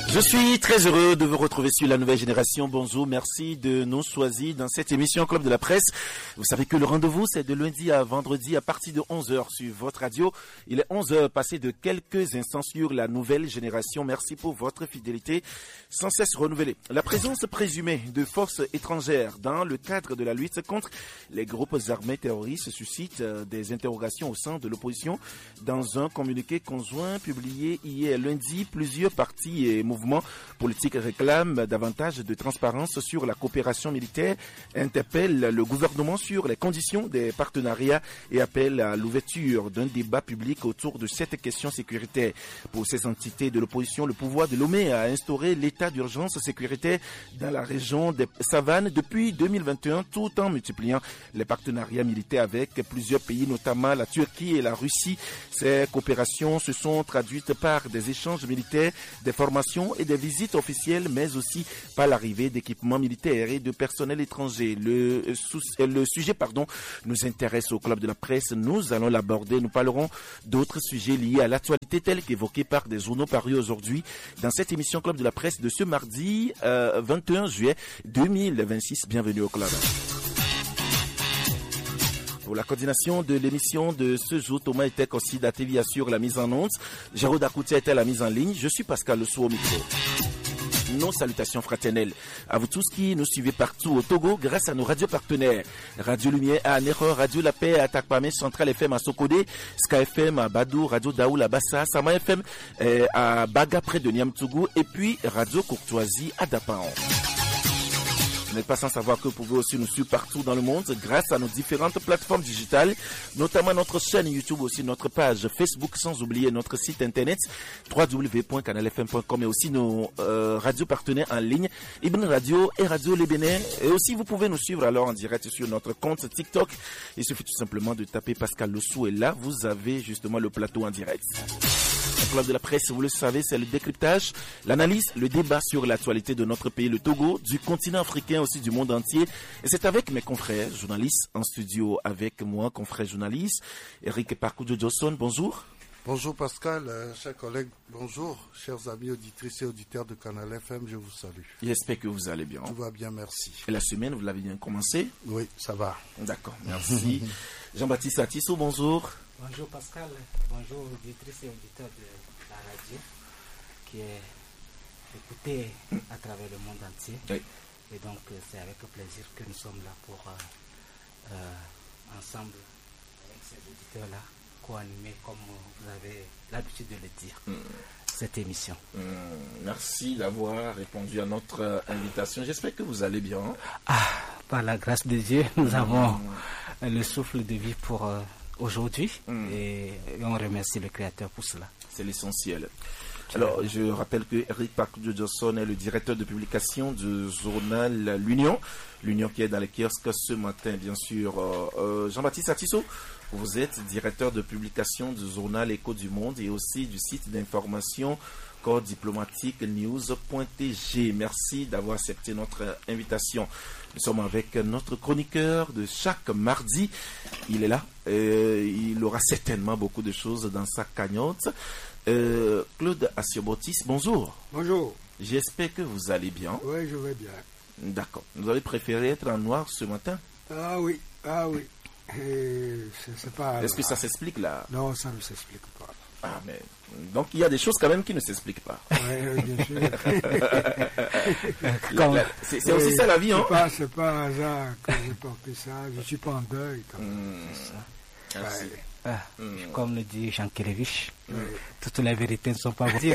Je suis très heureux de vous retrouver sur la nouvelle génération. Bonjour, merci de nous choisir dans cette émission Club de la Presse. Vous savez que le rendez-vous, c'est de lundi à vendredi à partir de 11h sur votre radio. Il est 11h passé de quelques instants sur la nouvelle génération. Merci pour votre fidélité sans cesse renouvelée. La présence présumée de forces étrangères dans le cadre de la lutte contre les groupes armés terroristes suscite des interrogations au sein de l'opposition. Dans un communiqué conjoint publié hier lundi, plusieurs partis et mouvements politiques réclament davantage de transparence sur la coopération militaire, interpellent le gouvernement sur les conditions des partenariats et appellent à l'ouverture d'un débat public autour de cette question sécuritaire. Pour ces entités de l'opposition, le pouvoir de Lomé a instauré l'état d'urgence sécuritaire dans la région des Savanes depuis 2021, tout en multipliant les partenariats militaires avec plusieurs pays, notamment la Turquie et la Russie. Ces coopérations se sont traduites par des échanges militaires, des formations et des visites officielles, mais aussi par l'arrivée d'équipements militaires et de personnel étranger. Le sujet nous intéresse au Club de la Presse. Nous allons l'aborder. Nous parlerons d'autres sujets liés à l'actualité telle qu'évoquée par des journaux parus aujourd'hui dans cette émission Club de la Presse de ce mardi 21 juillet 2026. Bienvenue au Club. Pour la coordination de l'émission de ce jour, Thomas Etek aussi d'ATV assure la mise en onde. Jérôme Akoutia était à la mise en ligne. Je suis Pascal Lessou au micro. Nos salutations fraternelles à vous tous qui nous suivez partout au Togo grâce à nos radios partenaires. Radio Lumière à Anéro, Radio La Paix à Takpamé, Central FM à Sokodé, Sky FM à Badou, Radio Daoul à Bassa, Sama FM à Baga près de Niamtougou et puis Radio Courtoisie à Dapaon. Vous n'êtes pas sans savoir que vous pouvez aussi nous suivre partout dans le monde grâce à nos différentes plateformes digitales, notamment notre chaîne YouTube, aussi notre page Facebook, sans oublier notre site internet www.canalfm.com et aussi nos radios partenaires en ligne, Ibn Radio et Radio Les Bénin. Et aussi, vous pouvez nous suivre alors en direct sur notre compte TikTok. Il suffit tout simplement de taper Pascal Lessou et là, vous avez justement le plateau en direct. Le Club de la Presse, vous le savez, c'est le décryptage, l'analyse, le débat sur l'actualité de notre pays, le Togo, du continent africain, aussi du monde entier. Et c'est avec mes confrères journalistes en studio, avec moi, confrère journaliste, Eric Parkoudjo Johnson, bonjour. Bonjour Pascal, chers collègues, bonjour, chers amis auditrices et auditeurs de Canal FM, je vous salue. J'espère que vous allez bien. Tout va bien, merci. Et la semaine, vous l'avez bien commencé? Oui, ça va. D'accord, merci. Jean-Baptiste Atissou, bonjour. Bonjour Pascal, bonjour auditrices et auditeurs de la radio qui est écoutée à travers le monde entier. Oui. Et donc c'est avec plaisir que nous sommes là pour ensemble avec ces auditeurs-là co-animer comme vous avez l'habitude de le dire cette émission. Merci d'avoir répondu à notre invitation. J'espère que vous allez bien. Par la grâce de Dieu, nous avons le souffle de vie pour aujourd'hui et on remercie le Créateur pour cela. C'est l'essentiel. Alors, je rappelle que Eric Parkoudjo Johnson est le directeur de publication du journal L'Union. L'Union qui est dans les kiosques ce matin, bien sûr. Jean-Baptiste Atissou, vous êtes directeur de publication du journal Écho du Monde et aussi du site d'information corps diplomatique news.tg. Merci d'avoir accepté notre invitation. Nous sommes avec notre chroniqueur de chaque mardi. Il est là. Il aura certainement beaucoup de choses dans sa cagnotte. Claude Assiobotis, bonjour. Bonjour. J'espère que vous allez bien. Oui, je vais bien. D'accord. Vous avez préféré être en noir ce matin? Ah oui. C'est pas... Est-ce que ça s'explique là? Non, ça ne s'explique pas. Ah, mais... Donc il y a des choses quand même qui ne s'expliquent pas. Oui, bien sûr. C'est aussi ça la vie, hein? C'est pas un hasard que j'ai porté ça. Je suis pas en deuil. C'est ça. Merci. Comme le dit Jean Kelevich, toutes les vérités ne sont pas vraies.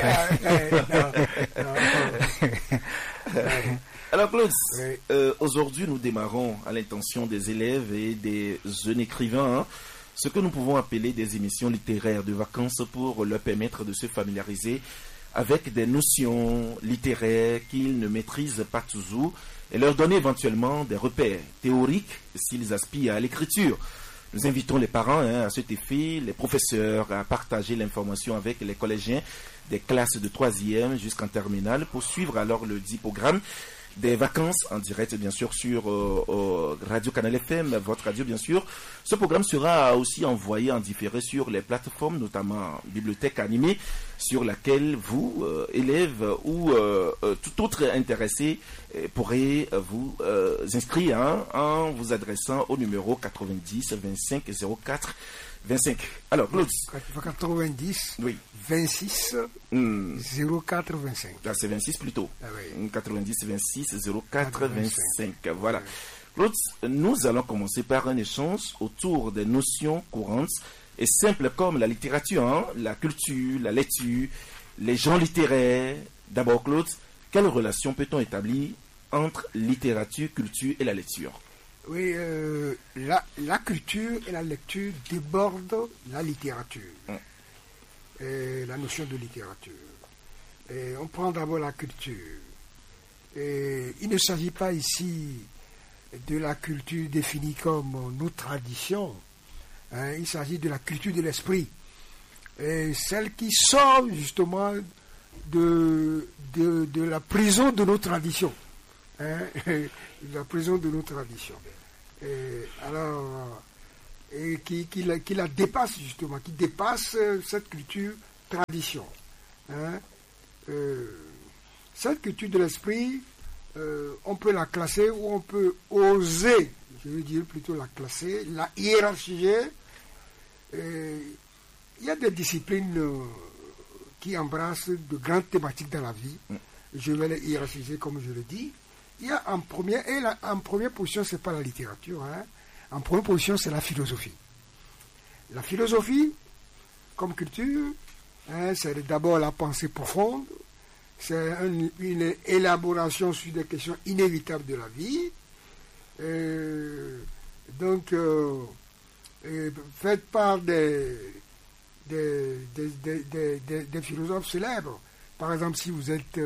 Alors Claude, aujourd'hui nous démarrons à l'intention des élèves et des jeunes écrivains ce que nous pouvons appeler des émissions littéraires de vacances pour leur permettre de se familiariser avec des notions littéraires qu'ils ne maîtrisent pas toujours et leur donner éventuellement des repères théoriques s'ils aspirent à l'écriture. Nous invitons les parents à cet effet, les professeurs à partager l'information avec les collégiens des classes de 3e jusqu'en terminale pour suivre alors le dit programme. des vacances en direct, bien sûr, sur Radio Canal FM, votre radio, bien sûr. Ce programme sera aussi envoyé en différé sur les plateformes, notamment Bibliothèque Animée, sur laquelle vous, élèves ou tout autre intéressé, pourrez vous inscrire en vous adressant au numéro 90 25 04 25. Alors, Claude. 90, oui. 26, 04 25. Là, c'est 26 plutôt. Ah, oui. 90 26 04 25. Voilà. Claude, nous allons commencer par un échange autour des notions courantes et simples comme la littérature, la culture, la lecture, les genres littéraires. D'abord, Claude, quelle relation peut-on établir entre littérature, culture et la lecture? Oui, la culture et la lecture débordent la littérature, et la notion de littérature. Et on prend d'abord la culture. Et il ne s'agit pas ici de la culture définie comme nos traditions. Il s'agit de la culture de l'esprit. Et celle qui sort justement de la prison de nos traditions. La prison de nos traditions. Et qui la dépasse justement, qui dépasse cette culture tradition. Cette culture de l'esprit, on peut la classer ou on peut oser, je veux dire plutôt la classer, la hiérarchiser. Il y a des disciplines qui embrassent de grandes thématiques dans la vie. Je vais les hiérarchiser comme je le dis. Il y a en première position, ce n'est pas la littérature. En première position, c'est la philosophie. La philosophie, comme culture, c'est d'abord la pensée profonde. C'est une élaboration sur des questions inévitables de la vie. Faite par des philosophes célèbres. Par exemple, si vous êtes...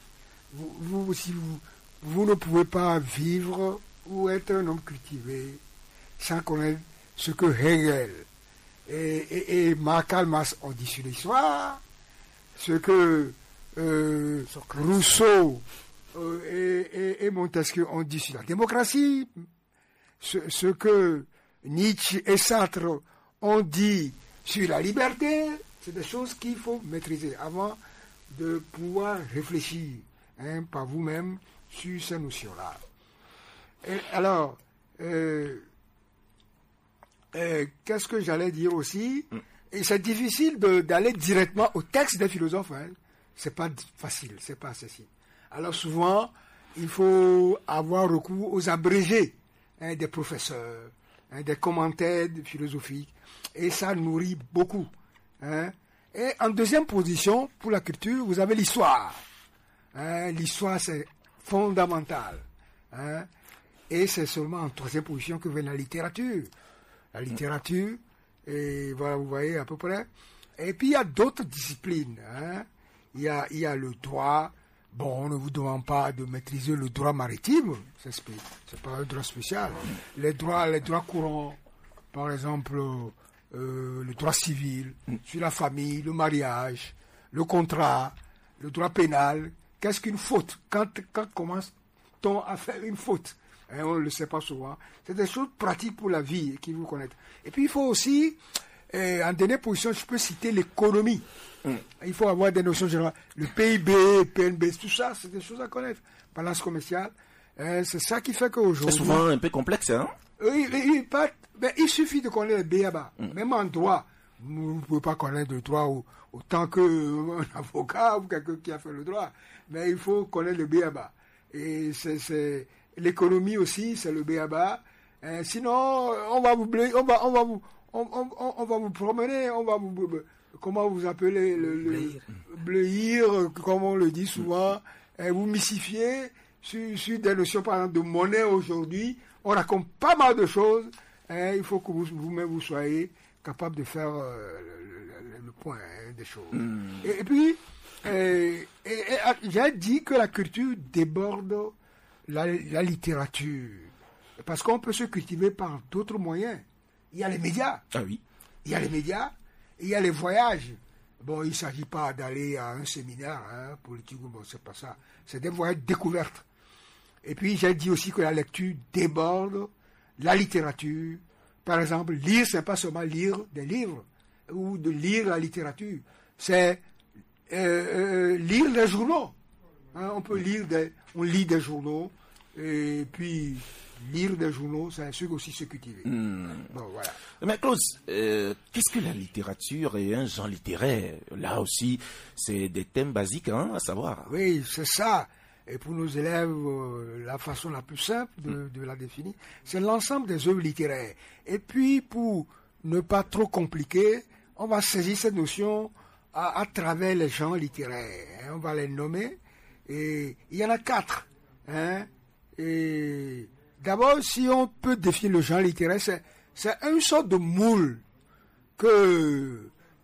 Vous ne pouvez pas vivre ou être un homme cultivé sans connaître ce que Hegel et Karl Marx ont dit sur l'histoire, ce que Rousseau et Montesquieu ont dit sur la démocratie, ce que Nietzsche et Sartre ont dit sur la liberté. C'est des choses qu'il faut maîtriser avant de pouvoir réfléchir par vous-même sur ces notions-là. Et alors, qu'est-ce que j'allais dire aussi? Et c'est difficile d'aller directement au texte des philosophes. C'est pas facile, c'est pas accessible. Alors souvent, il faut avoir recours aux abrégés des professeurs, des commentaires philosophiques, et ça nourrit beaucoup. Et en deuxième position, pour la culture, vous avez l'histoire. L'histoire, c'est fondamental. Et c'est seulement en troisième position que vient la littérature. La littérature, et voilà, vous voyez à peu près. Et puis il y a d'autres disciplines. Il y a le droit. Bon, on ne vous demande pas de maîtriser le droit maritime. C'est pas un droit spécial. Les droits courants, par exemple, le droit civil, sur la famille, le mariage, le contrat, le droit pénal. Qu'est-ce qu'une faute? Quand commence-t-on à faire une faute? On ne le sait pas souvent. C'est des choses pratiques pour la vie qu'il faut connaître. Et puis il faut aussi, en dernière position, je peux citer l'économie. Il faut avoir des notions générales. Le PIB, PNB, tout ça, c'est des choses à connaître. Balance commerciale. C'est ça qui fait qu'aujourd'hui... C'est souvent un peu complexe, Oui, il suffit de connaître le BABA. Même en droit, vous ne pouvez pas connaître le droit autant qu'un avocat ou quelqu'un qui a fait le droit. Mais il faut connaître le BABA. Et c'est l'économie aussi, c'est le BABA. Sinon, on va vous promener, on va vous... Comment vous appelez le bleuir, comme on le dit souvent, vous mystifiez sur des notions, par exemple, de monnaie aujourd'hui. On raconte pas mal de choses. Il faut que vous-même vous soyez capable de faire le point des choses. Et puis, j'ai dit que la culture déborde la littérature. Parce qu'on peut se cultiver par d'autres moyens. Il y a les médias. Ah oui. Il y a les médias. Il y a les voyages. Bon, il ne s'agit pas d'aller à un séminaire politique, bon, c'est pas ça. C'est des voyages découvertes. Et puis j'ai dit aussi que la lecture déborde la littérature. Par exemple, lire, c'est pas seulement lire des livres ou de lire la littérature, c'est lire des journaux. Hein, on lit des journaux et puis lire des journaux, c'est aussi se cultiver. Bon, voilà. Mais Claude, qu'est-ce que la littérature et un genre littéraire? Là aussi, c'est des thèmes basiques à savoir. Oui, c'est ça. Et pour nos élèves, la façon la plus simple de la définir, c'est l'ensemble des œuvres littéraires. Et puis, pour ne pas trop compliquer, on va saisir cette notion à travers les genres littéraires. Hein, on va les nommer. Et il y en a 4. Hein, et d'abord, si on peut définir le genre littéraire, c'est une sorte de moule que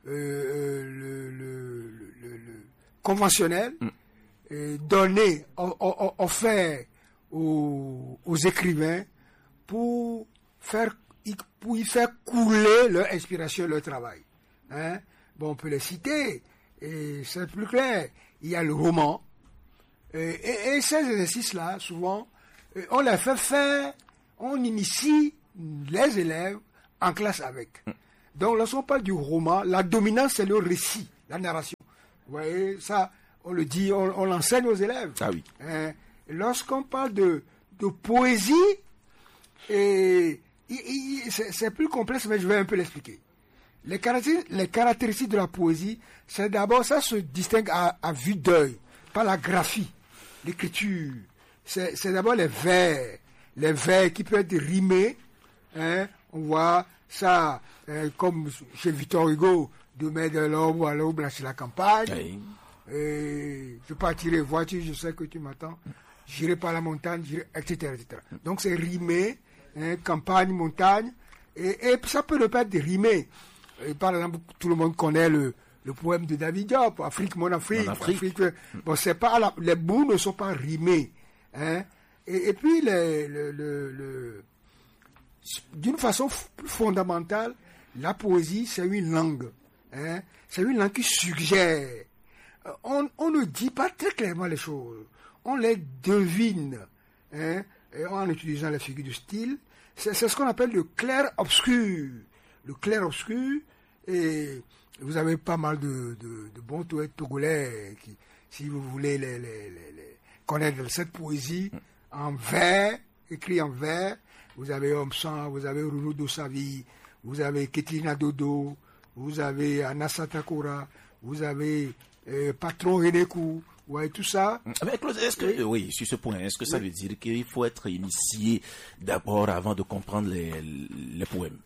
le conventionnel donné, offert aux écrivains pour y faire couler leur inspiration, leur travail. Hein? Bon, on peut les citer, et c'est plus clair. Il y a le roman, et ces exercices-là, souvent, on les fait faire, on initie les élèves en classe avec. Donc, lorsqu'on parle du roman, la dominante, c'est le récit, la narration. Vous voyez, ça, on le dit, on l'enseigne aux élèves. Ah oui. Lorsqu'on parle de poésie, c'est plus complexe, mais je vais un peu l'expliquer. Les caractéristiques de la poésie, c'est d'abord, ça se distingue à vue d'œil, par la graphie, l'écriture. C'est d'abord les vers qui peuvent être rimés. Hein, on voit ça, comme chez Victor Hugo, de mettre de l'ombre à l'ombre sur la campagne. Oui. Je partirai voiture, je sais que tu m'attends. J'irai par la montagne, etc., etc. Donc c'est rimé, hein, campagne, montagne, et ça peut ne pas être rimé. Et par exemple, tout le monde connaît le poème de David Diop, Afrique, mon Afrique. Afrique. Bon, c'est pas les bouts ne sont pas rimés, hein. Et puis d'une façon plus fondamentale, la poésie c'est une langue, hein. C'est une langue qui suggère. On ne dit pas très clairement les choses, on les devine, hein, en utilisant les figures de style. C'est ce qu'on appelle le clair-obscur. Le clair-obscur, et vous avez pas mal de bons poètes togolais qui, si vous voulez les connaître cette poésie en vers, écrit en vers. Vous avez Homme Sang, vous avez Rounou Dossavi, vous avez Ketlina Dodo, vous avez Anassa Takora, vous avez Patron Renekou, vous voyez tout ça. Mais Claude, oui, sur ce point, est-ce que ça veut dire qu'il faut être initié d'abord avant de comprendre les poèmes?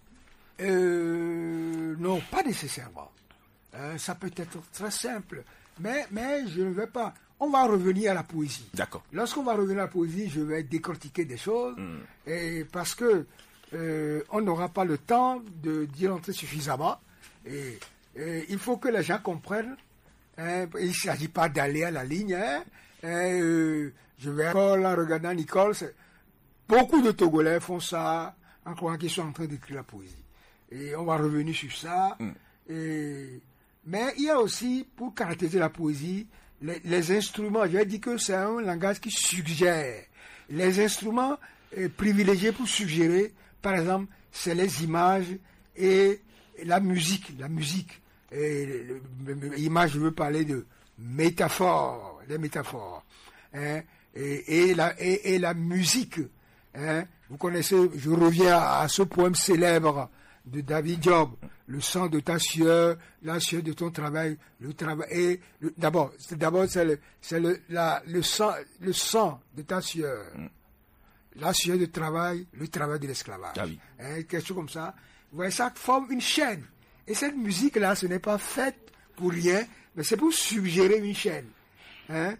Non, pas nécessairement. Ça peut être très simple, mais je ne vais pas. On va revenir à la poésie. D'accord. Lorsqu'on va revenir à la poésie, je vais décortiquer des choses, et parce que on n'aura pas le temps d'y rentrer suffisamment. Et il faut que les gens comprennent. Il ne s'agit pas d'aller à la ligne. Je vais à l'école en regardant Nicole. Beaucoup de Togolais font ça en croyant qu'ils sont en train d'écrire la poésie. Et on va revenir sur ça. Mais il y a aussi, pour caractériser la poésie, les instruments. Je vais dire que c'est un langage qui suggère. Les instruments privilégiés pour suggérer, par exemple, c'est les images et la musique. La musique. Image, je veux parler de métaphores, des métaphores. Hein, et la musique. Hein, vous connaissez, je reviens à ce poème célèbre de David Diop, le sang de ta sueur, la sueur de ton travail, le travail. Et d'abord c'est le sang de ta sueur, la sueur de travail, le travail de l'esclavage. Ah oui. Hein, quelque chose comme ça. Vous voyez, ça forme une chaîne. Et cette musique-là, ce n'est pas faite pour rien, mais c'est pour suggérer une chaîne. Hein?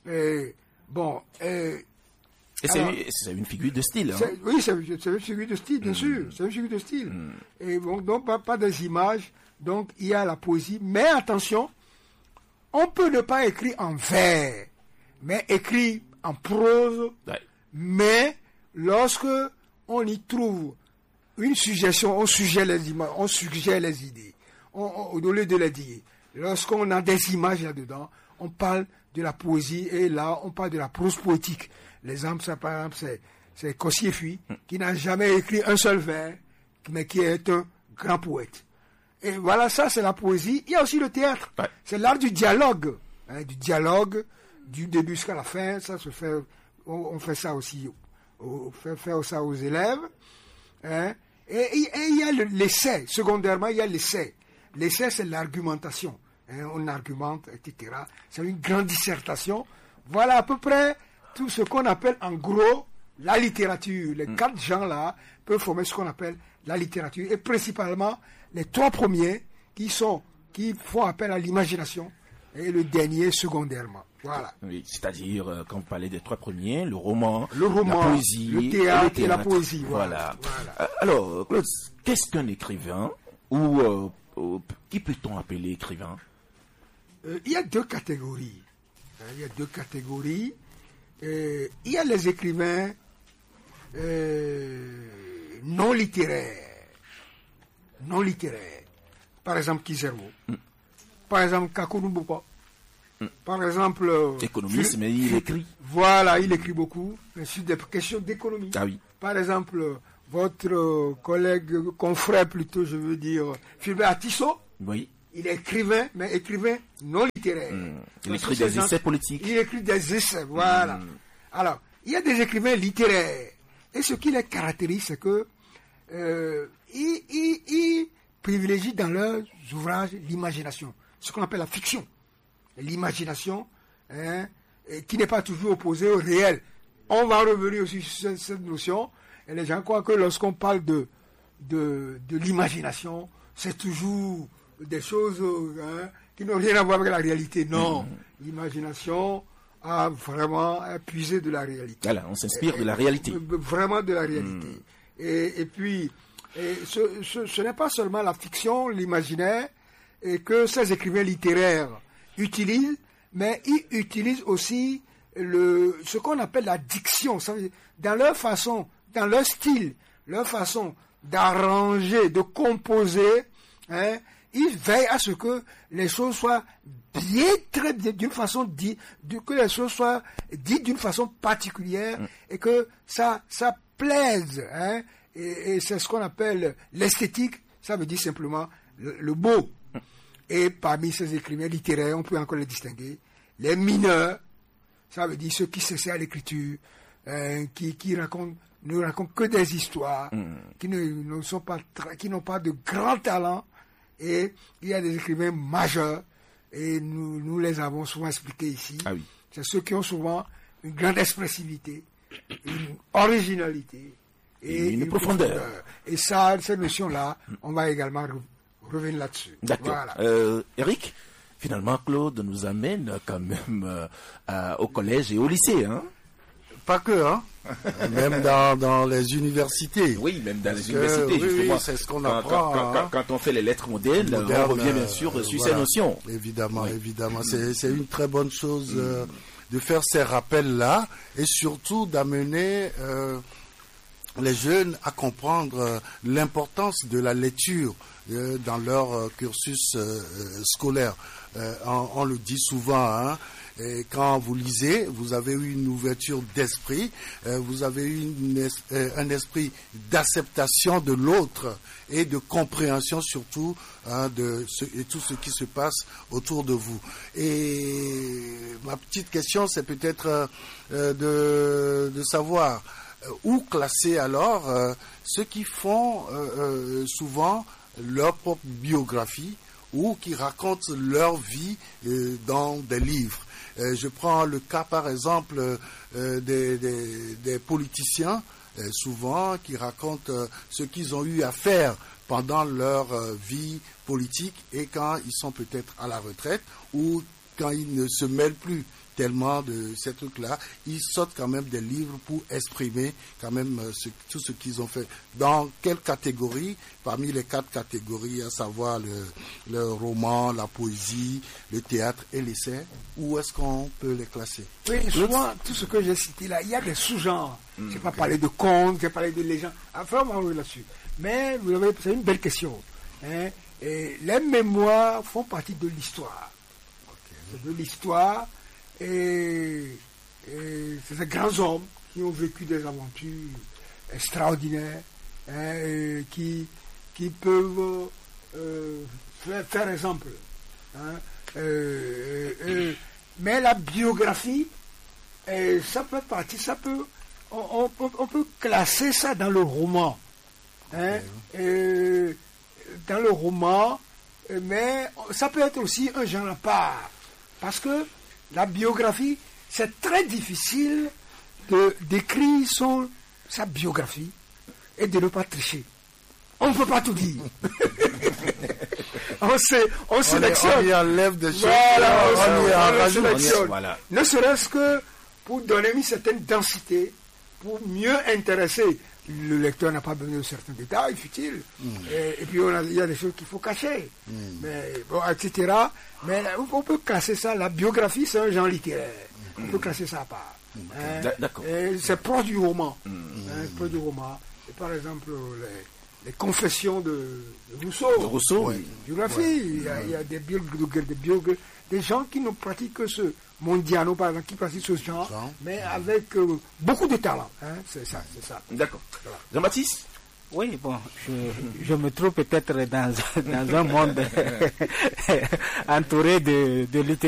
Et c'est une figure de style. Hein? Oui, c'est une figure de style, bien sûr. C'est une figure de style. Et bon, donc, pas des images. Donc, il y a la poésie. Mais attention, on peut ne pas écrire en vers, mais écrire en prose. Ouais. Mais lorsque on y trouve une suggestion, on suggère les images, on suggère les idées. Au lieu de les dire, lorsqu'on a des images là-dedans, on parle de la poésie, et là, on parle de la prose poétique. L'exemple, ça, par exemple, c'est Kossié-Fuy, qui n'a jamais écrit un seul vers, mais qui est un grand poète. Et voilà, ça, c'est la poésie. Il y a aussi le théâtre. Ouais. C'est l'art du dialogue. Du début jusqu'à la fin. Ça se fait, on fait ça aussi, on fait faire ça aux élèves. Hein. Et il y a l'essai. Secondairement, il y a l'essai. L'essai, c'est l'argumentation. Hein, on argumente, etc. C'est une grande dissertation. Voilà à peu près tout ce qu'on appelle en gros la littérature. Les 4 gens-là peuvent former ce qu'on appelle la littérature. Et principalement, les 3 premiers qui font appel à l'imagination et le dernier secondairement. Voilà. Oui, c'est-à-dire, quand vous parlez des 3 premiers, le roman, la poésie, le théâtre et la poésie. Voilà. Alors, Claude, qu'est-ce qu'un écrivain ou qui peut-on appeler écrivain? Il y a 2 catégories. Il y a les écrivains non littéraires. Par exemple, Kizerbo. Par exemple, Kakou Mboupa. Par exemple... économiste, mais il écrit. Voilà, il écrit beaucoup sur des questions d'économie. Ah oui. Par exemple, votre collègue, confrère plutôt, je veux dire, Philbert Tissot. Oui. Il est écrivain, mais écrivain non littéraire. Il écrit des essais politiques. Il écrit des essais, voilà. Alors, il y a des écrivains littéraires. Et ce qui les caractérise, c'est que ils privilégient dans leurs ouvrages l'imagination, ce qu'on appelle la fiction. L'imagination, hein, qui n'est pas toujours opposée au réel. On va revenir aussi sur cette notion. Et les gens croient que lorsqu'on parle de l'imagination, c'est toujours des choses qui n'ont rien à voir avec la réalité. Non, l'imagination a vraiment puisé de la réalité. Voilà, on s'inspire de la réalité. Vraiment de la réalité. Et puis, ce n'est pas seulement la fiction, l'imaginaire, et que ces écrivains littéraires utilisent, mais ils utilisent aussi ce qu'on appelle la diction. Ça veut dire, dans leur façon, dans leur style, leur façon d'arranger, de composer, hein, ils veillent à ce que les choses soient très bien, d'une façon dite, que les choses soient dites d'une façon particulière et que ça plaise, hein, et c'est ce qu'on appelle l'esthétique. Ça veut dire simplement le beau. Et parmi ces écrivains littéraires, on peut encore les distinguer. Les mineurs, ça veut dire ceux qui s'essaient à l'écriture, qui ne racontent que des histoires, qui n'ont pas de grand talent. Et il y a des écrivains majeurs, et nous les avons souvent expliqués ici. Ah oui. C'est ceux qui ont souvent une grande expressivité, une originalité et une profondeur. Et ça, cette notion-là, on va également revenir là-dessus. D'accord. Voilà. Eric, finalement, Claude nous amène quand même au collège et au lycée, hein? Pas que, hein. Même dans les universités. Oui, même dans les universités, justement. Oui, c'est ce qu'on apprend. Quand on fait les lettres modernes, on revient bien sûr sur ces notions. Évidemment. C'est une très bonne chose de faire ces rappels-là et surtout d'amener les jeunes à comprendre l'importance de la lecture dans leur cursus scolaire. On le dit souvent, hein. Et quand vous lisez, vous avez eu une ouverture d'esprit, vous avez eu un esprit d'acceptation de l'autre et de compréhension surtout de tout ce qui se passe autour de vous. Et ma petite question, c'est peut-être de savoir où classer alors ceux qui font souvent leur propre biographie ou qui racontent leur vie dans des livres. Je prends le cas, par exemple, des politiciens, souvent, qui racontent ce qu'ils ont eu à faire pendant leur vie politique et quand ils sont peut-être à la retraite ou quand ils ne se mêlent plus tellement de ces trucs-là, ils sortent quand même des livres pour exprimer quand même tout ce qu'ils ont fait. Dans quelle catégorie, parmi les 4 catégories, à savoir le roman, la poésie, le théâtre et l'essai, où est-ce qu'on peut les classer? Oui, souvent, tout ce que j'ai cité là, il y a des sous-genres. Je n'ai pas parlé de contes, j'ai parlé de légendes. Enfin, on va revenir là-dessus. Mais c'est une belle question. Hein? Et les mémoires font partie de l'histoire. Okay. De l'histoire. et c'est des grands hommes qui ont vécu des aventures extraordinaires, hein, et qui peuvent faire exemple. Hein, mais la biographie, ça peut partir, on peut classer ça dans le roman. Hein, dans le roman, mais ça peut être aussi un genre à part. Parce que la biographie, c'est très difficile d'écrire sa biographie et de ne pas tricher. On ne peut pas tout dire. on sélectionne. On y enlève des choses. Voilà, on y en rajoute. sélectionne. Voilà. Ne serait-ce que pour donner une certaine densité, pour mieux intéresser. Le lecteur n'a pas besoin de certains détails futiles. Et puis il y a des choses qu'il faut cacher. Mais, bon, etc. Mais on peut classer ça. La biographie, c'est un genre littéraire. On peut classer ça à part. D'accord. C'est proche du roman. Proche du roman. Et par exemple, les confessions de Rousseau. De Rousseau, oui. Biographie. Il y a des biographes, des gens qui ne pratiquent que ce Mondiano, par exemple, qui pratiquent ce genre, mais avec beaucoup de talent. Hein. C'est ça. D'accord. Jean-Baptiste? Oui, bon, je me trouve peut-être dans un monde entouré de littératures.